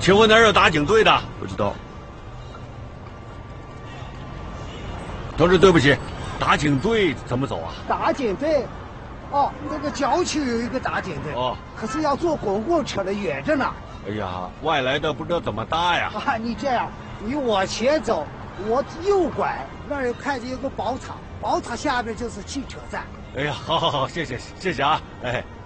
请问哪儿有打警队的？ 不知道。 同志，对不起，打警队怎么走啊？ 打警队，哦，那个郊区有一个打警队， 哦， 可是要坐公共车的，远着呢。 哎呀，外来的不知道怎么搭呀。 啊，你这样，你往前走，我右拐，那儿看见有个宝塔，宝塔下边就是汽车站。 哎呀，好好好，谢谢啊，哎。